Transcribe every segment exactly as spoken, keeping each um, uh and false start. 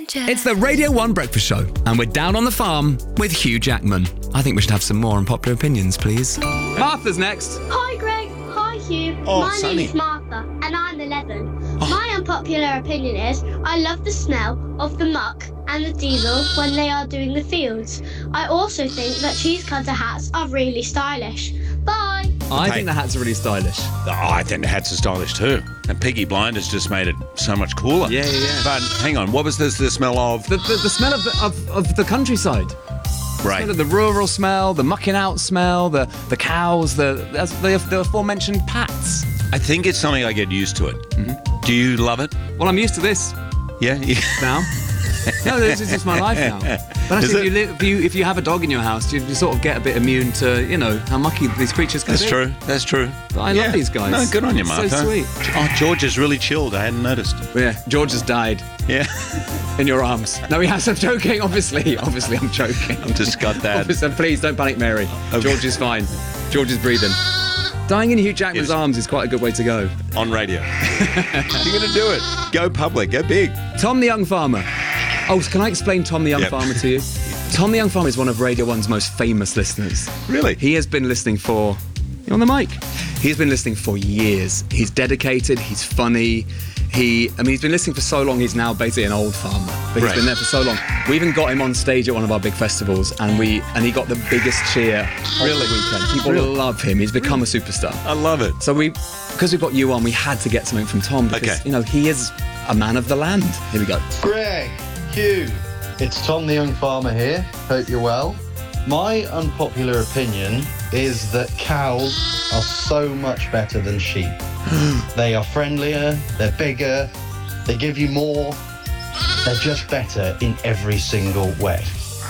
Jess. It's the Radio one Breakfast Show, and we're down on the farm with Hugh Jackman. I think we should have some more unpopular opinions, please. Martha's next. Hi Greg, hi Hugh. Oh, My Sunny. name is Martha and I'm eleven. My unpopular opinion is I love the smell of the muck and the diesel when they are doing the fields. I also think that cheese cutter hats are really stylish. Bye. I Okay. think the hats are really stylish. Oh, I think the hats are stylish too. And Piggy Blinders just made it so much cooler. Yeah, yeah, yeah. But hang on, what was this the smell of? The, the, the smell of the, of, of the countryside. Right. The, the rural smell, the mucking out smell, the, the cows, the, the, the aforementioned pats. I think it's something I get used to it. Mm-hmm. Do you love it? Well, I'm used to this Yeah. yeah. now. No, this is just my life now. But Is actually, if you, it? live, if, you, if you have a dog in your house, you, you sort of get a bit immune to, you know, how mucky these creatures can That's be. true. That's true. But I love these guys. No, good on you, It's Martha. so sweet. Oh, George is really chilled. I hadn't noticed. Yeah, George has died Yeah. in your arms. No, he has. I'm joking, obviously. Obviously, I'm joking. Just got that. Obviously, please don't panic, Mary. Okay. George is fine. George is breathing. Dying in Hugh Jackman's Yes. arms is quite a good way to go. On radio. You're going to do it. Go public. Go big. Tom the Young Farmer. Oh, can I explain Tom the Young Yep. Farmer to you? Tom the Young Farmer is one of Radio one's most famous listeners. Really? He has been listening for... You on the mic? He's been listening for years. He's dedicated. He's funny. He... I mean, he's been listening for so long, he's now basically an old farmer. But he's Right. been there for so long. We even got him on stage at one of our big festivals, and we and he got the biggest cheer Really? of the weekend. People Really? love him. He's become a superstar. I love it. So we... Because we got you on, we had to get something from Tom because, Okay. you know, he is a man of the land. Here we go. Greg, Hugh, it's Tom the Young Farmer here. Hope you're well. My unpopular opinion is that cows are so much better than sheep. They are friendlier, they're bigger, they give you more. They're just better in every single way.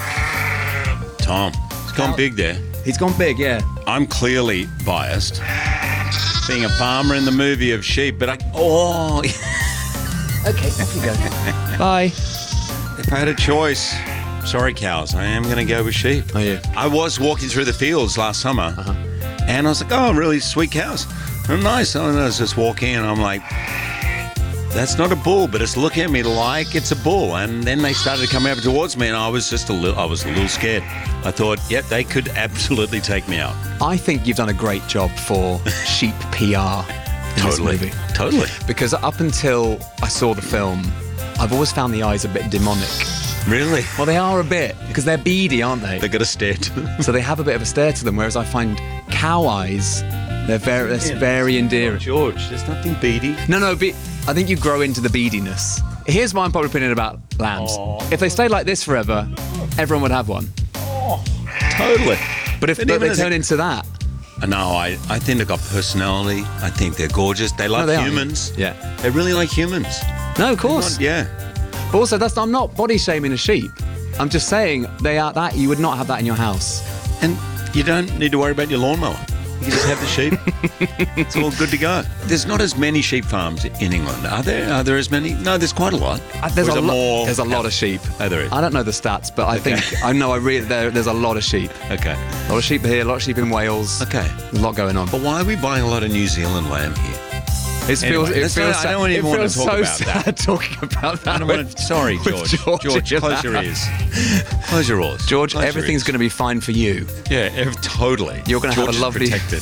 Tom, it's gone big there. He's gone big, yeah. I'm clearly biased. Being a farmer in the movie of sheep, but I... Oh... Okay, off you go. Bye. If I had a choice, sorry cows, I am going to go with sheep. Oh, yeah. I was walking through the fields last summer, Uh-huh. and I was like, oh, really sweet cows. They're nice. And I was just walking, and I'm like, that's not a bull, but it's looking at me like it's a bull. And then they started to come over towards me, and I was just a little, I was a little scared. I thought, yep, they could absolutely take me out. I think you've done a great job for sheep P R in Totally. this movie. Totally. Because up until I saw the film, I've always found the eyes a bit demonic. Really? Well, they are a bit, because they're beady, aren't they? They got a stare to them. So they have a bit of a stare to them, whereas I find cow eyes, they're very, they're very endearing. George, there's nothing beady. No, no, be- I think you grow into the beadiness. Here's my unpopular opinion about lambs. Aw. If they stayed like this forever, everyone would have one. Totally. But if And but even they as a- turn into that, No, I, I think they've got personality. I think they're gorgeous. They love they are. humans. Yeah. They really like humans. no, of course. Not- yeah. But also, that's I'm not body shaming a sheep. I'm just saying they are that you would not have that in your house. And you don't need to worry about your lawnmower. You can just have the sheep. It's all good to go. There's not as many sheep farms in England, are there? Are there as many? No, there's quite a lot. Uh, There's Or is a it lot. more- There's a lot of sheep. Oh, there is. I don't know the stats, but I think I know. I really there, there's a lot of sheep. Okay. A lot of sheep here. A lot of sheep in Wales. Okay. A lot going on. But why are we buying a lot of New Zealand lamb here? It Anyway, feels. It let's feels. not- I sad- don't even it want to feels talk so about that. sad talking about that. I don't want to. Sorry, with George. George George, in close the your ears. Close your ears. George, Close your everything's ears. going to be fine for you. Yeah, ev- totally. You're going to have George a is lovely. protected.